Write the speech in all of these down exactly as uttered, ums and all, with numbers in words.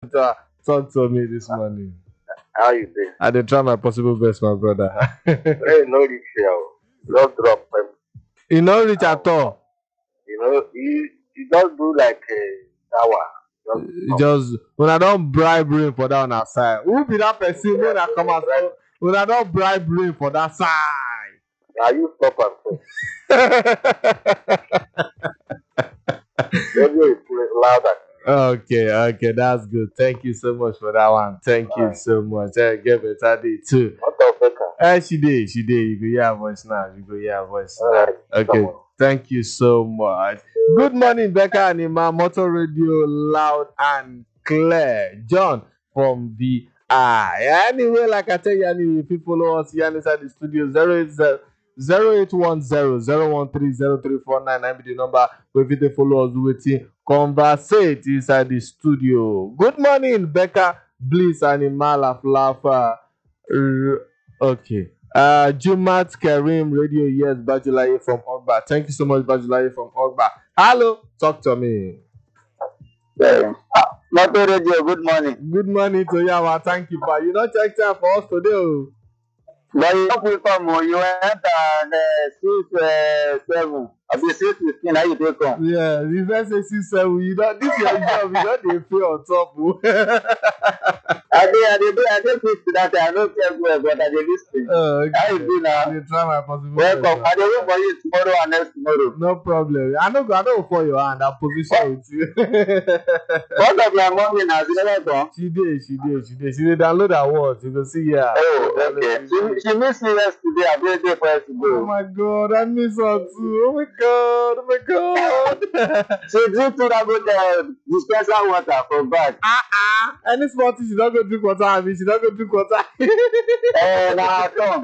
to talk to me this morning. How you doing? I did try my possible best, my brother. Hey, no reach here. Just drop them. You know, reach at all. You know, you, you just do like a tower. Just You Just when I don't bribe rain for that on our side. Who be that person when I come out? When I don't bribe rain for that side. now you stop and say, radio is louder. Okay, okay, that's good. Thank you so much for that one. Thank you Alright. so much. I get better day too. What the fuck? Eh, she did, she did. You go hear her voice now. You go hear her voice now. Alright. Okay, thank you so much. Good morning, Becca and Ima. Motor Radio loud and clear. John from the I. Anyway, like I tell you, anyway, if you follow us here inside the studio, zero eight zero zero eight one zero zero one three zero three four nine. I be the number. If you follow us, waiting, conversate inside the studio. Good morning, Becca, Bliss, and Ima Laugh Laugh. Okay. Uh, Jumat Karim Radio, yes, Bajulaye from Ogba. Thank you so much, Bajulaye from Ogba. Hello, talk to me. Yeah. Ah, Motor Radio, good morning. Good morning to you, man. Thank you, pa. You not check time for us today. Oh. But you don't will come, oh, you enter uh, six, uh, seven. I'll be six fifteen, how you take come? Yeah, the first say six seven. You know, this your job. You don't dey pay on top. Oh. I did, I did, I did fix that. I don't care well, but I did listen. Oh, okay. How you do now? I dey try my possible. Welcome. best, I will wait for you tomorrow and next tomorrow. No problem. I know. I know for your hand. I position with you. What of my mommy now? She never come. She did. She did. She did. She did download her words. You can see here. Oh, okay. She, she missed me yesterday. I did it for her to Oh go. my God, I miss her too. Oh my God, oh my God. She drink to that good uh, dispenser water from back. Ah ah. Any small thing, she don't go drink water. I mean, she don't go drink water. Eh, now come.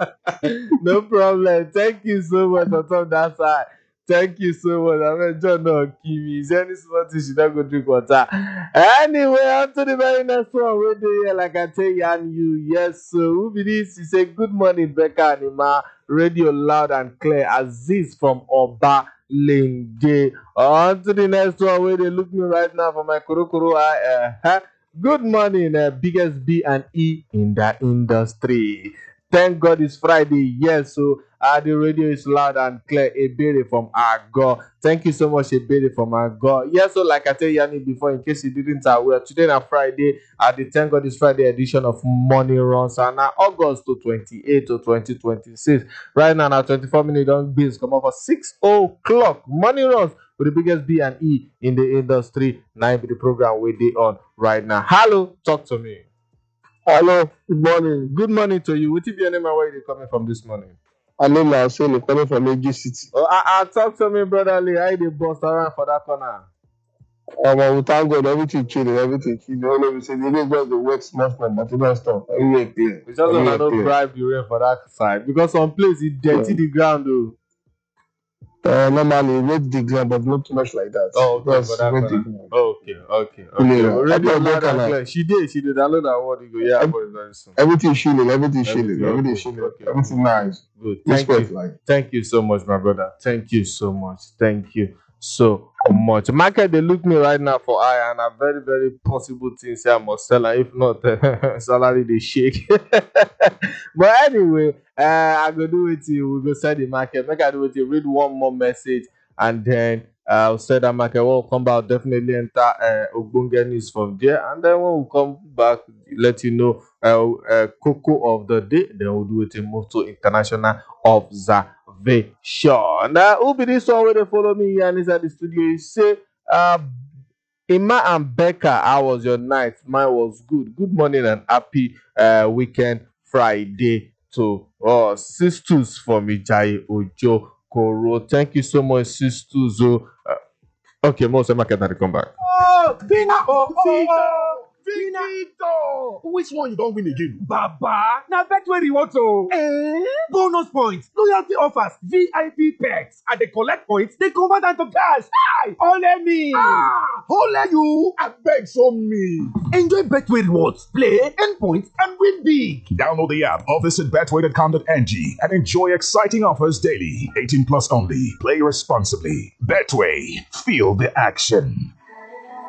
No problem. Thank you so much for top that side. Thank you so much. I mean, John no Kiwi. Is any small thing, she don't go drink water. Anyway, on to the very next one. We're here, like I tell you, and you. Yes, so who be this? He say, good morning, Becca and Ima. Radio loud and clear. Aziz from Oba Lenge. On to the next one. Where they look me right now for my Kurokuro eye. Uh, good morning, uh, biggest B and E in the industry. Thank God it's Friday. Yes, so uh, the radio is loud and clear. Ebere from Agor. Thank you so much, Ebere from Agor. Yes, so like I tell Yanni before, in case you didn't aware, today na Friday at the Thank God it's Friday edition of Money Runs. And now August to twenty-eighth to twenty twenty-six. Right now, now twenty-four minutes on bills come up for six o'clock. Money Runs with the biggest B and E in the industry. Now be the program we dey on right now. Hello, talk to me. Hello, good morning. Good morning to you. What if your name and where you coming from this morning? I know my son coming from A G City. Oh, I, I talk to me, brotherly. How they bust around for that corner? Um, I will thank God, everything chilling, everything chilling. All of you say, they just the wet small small, but you don't stop. Everywhere clear. It's just I don't bribe the rain for that side because some place it dirty Yeah. the ground though. Uh, normally, wet the ground, but not too much like that. Oh, okay, Just for that wet the corner. ground. Okay, okay, okay. Yeah. Radio Okay, loud and Becca, clear. She did, she did. Download that word. You go, yeah, Ev- boy, very soon. Everything chilling, everything Everything, chilling, everything okay, chilling, okay, everything nice. Good. Thank Respect, you. like. Thank you so much, my brother. Thank you so much. Thank you so much. Market, they look me right now for eye and a very, very possible thing say I must sell. And if not, salary they shake. But anyway, uh, I go do it. You. We go sell the market. Make I do it. You. Read one more message and then uh, I'll say that market. When we come back, definitely enter uh, Ogbonge news from there. And then when we come back, let you know uh, uh, Coco of the day. Then we'll do it in move to international observation. Now, who be this one where they follow me here and inside the studio? You say, uh, Ima and Becca, how was your night? Mine was good. Good morning and happy uh, weekend Friday to uh, sisters from Ijayi Ojo Koro. Thank you so much, sisters. Oh, uh, okay, most of my can come back. Oh, Vina, oh, oh, oh, Vinito! Which one you don't win again? Baba! Now bet where you want to. Eh? Bonus points, loyalty offers, V I P perks, and they collect points, they convert them to cash. Hi! Only me! Ah! Only you! I beg so me! Enjoy Betway rewards, play, earn points, and win big. Download the app or visit betway dot com dot n g and enjoy exciting offers daily. eighteen plus only. Play responsibly. Betway. Feel the action.